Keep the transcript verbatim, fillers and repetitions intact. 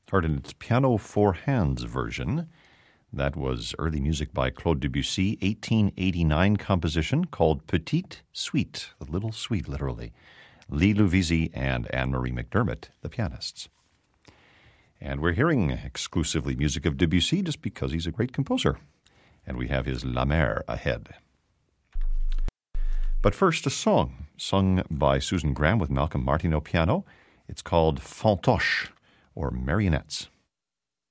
heard in its piano four hands version. That was early music by Claude Debussy, eighteen eighty-nine composition called Petite Suite, a little suite, literally. Lee Louvisi and Anne-Marie McDermott, the pianists. And we're hearing exclusively music of Debussy just because he's a great composer. And we have his La Mer ahead. But first, a song sung by Susan Graham with Malcolm Martineau piano. It's called Fantoche, or Marionettes.